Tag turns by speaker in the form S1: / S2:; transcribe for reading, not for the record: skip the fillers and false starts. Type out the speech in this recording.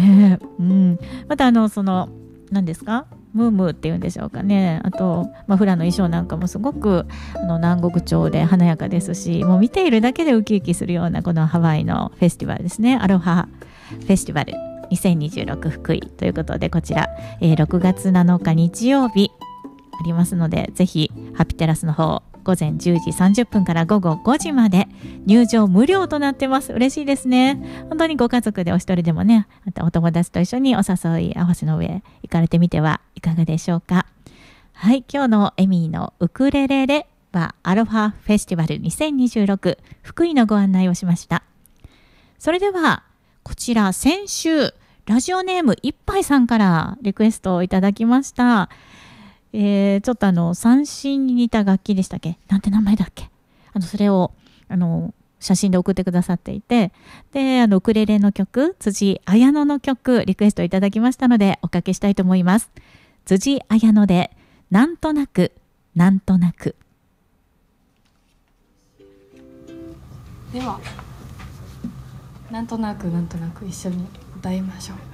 S1: ね。また何ですか、ムームーっていうんでしょうかね。あと、フラの衣装なんかもすごく南国調で華やかですし、もう見ているだけでウキウキするようなこのハワイのフェスティバルですね。アロハフェスティバル2026福井ということで、こちら、6月7日日曜日ありますので、ぜひハピテラスの方午前10時30分から午後5時まで入場無料となってます。嬉しいですね。本当にご家族でお一人でもね、またお友達と一緒にお誘い合わせの上行かれてみてはいかがでしょうか。はい、今日のエミーのウクレレレはアロハフェスティバル2026福井のご案内をしました。それではこちら、先週ラジオネームいっぱいさんからリクエストをいただきました。ちょっと三振に似た楽器でしたっけ、なんて名前だっけ、それを写真で送ってくださっていて、でウクレレの曲、辻彩乃の曲リクエストいただきましたのでおかけしたいと思います。辻彩乃でなんとなくなんとなく。
S2: ではなんとなくなんとなく一緒に歌いましょう。